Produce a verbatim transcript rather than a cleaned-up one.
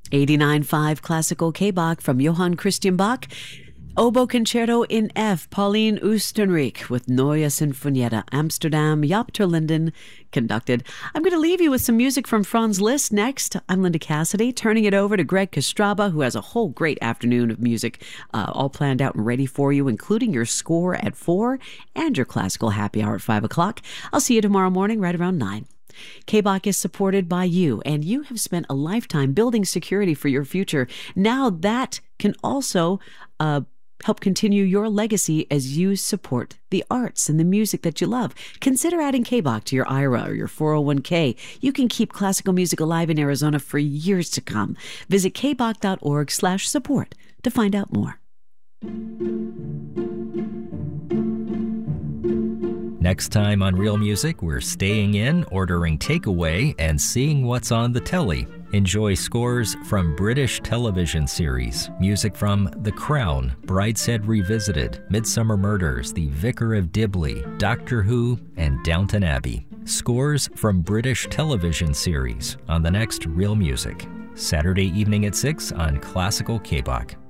eighty-nine point five Classical K-Bach from Johann Christian Bach. Oboe Concerto in F, Pauline Oostenrijk with Neue Sinfonietta, Amsterdam, Jaap ter Linden, conducted. I'm going to leave you with some music from Franz Liszt next. I'm Linda Cassidy, turning it over to Greg Kostraba, who has a whole great afternoon of music uh, all planned out and ready for you, including your score at four and your classical happy hour at five o'clock. I'll see you tomorrow morning right around nine. K-Bach is supported by you, and you have spent a lifetime building security for your future. Now that can also uh, help continue your legacy as you support the arts and the music that you love. Consider adding K-Bach to your I R A or your four oh one k. You can keep classical music alive in Arizona for years to come. Visit kbach.org slash support to find out more. Next time on Real Music, we're staying in, ordering takeaway, and seeing what's on the telly. Enjoy scores from British television series, music from The Crown, Brideshead Revisited, Midsummer Murders, The Vicar of Dibley, Doctor Who, and Downton Abbey. Scores from British television series on the next Real Music, Saturday evening at six on Classical K-Bach.